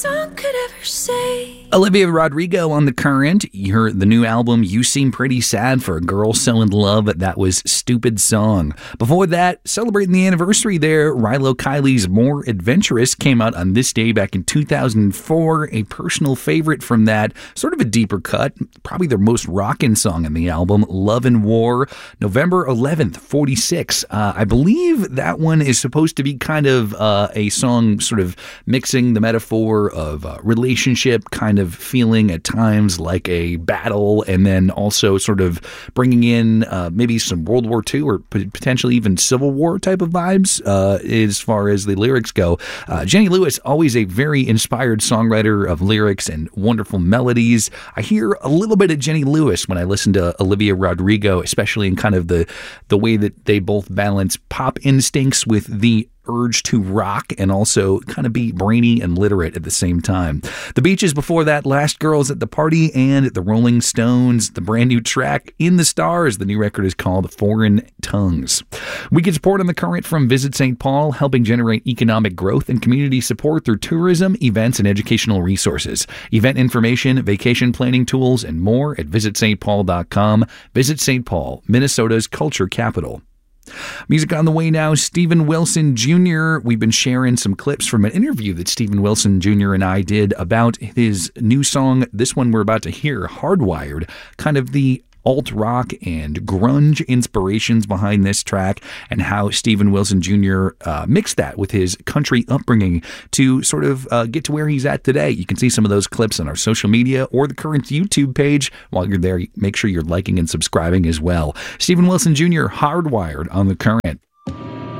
Song could ever say. Olivia Rodrigo on The Current. You heard the new album, You Seem Pretty Sad for a Girl So in Love. That was Stupid Song. Before that, celebrating the anniversary there, Rilo Kiley's More Adventurous came out on this day back in 2004. A personal favorite from that, sort of a deeper cut, probably their most rockin' song on the album, Love and War, November 11th, 46. I believe that one is supposed to be kind of a song sort of mixing the metaphor of relationship, kind of feeling at times like a battle, and then also sort of bringing in maybe some World War II or potentially even Civil War type of vibes as far as the lyrics go. Jenny Lewis, always a very inspired songwriter of lyrics and wonderful melodies. I hear a little bit of Jenny Lewis when I listen to Olivia Rodrigo, especially in kind of the way that they both balance pop instincts with the urge to rock and also kind of be brainy and literate at the same time. The Beaches before that, Last Girls at the Party, and the Rolling Stones, the brand new track, In the Stars. The new record is called Foreign Tongues. We get support on The Current from Visit St. Paul, helping generate economic growth and community support through tourism, events, and educational resources. Event information, vacation planning tools, and more at visitstpaul.com. Visit St. Paul, Minnesota's culture capital. Music on the way now, Steven Wilson Jr. We've been sharing some clips from an interview that Steven Wilson Jr. and I did about his new song. This one we're about to hear, Hardwired, kind of the alt-rock and grunge inspirations behind this track, and how Steven Wilson Jr. Mixed that with his country upbringing to sort of get to where he's at today. You can see some of those clips on our social media or the Current YouTube page. While you're there, make sure you're liking and subscribing as well. Steven Wilson Jr., Hardwired on The Current.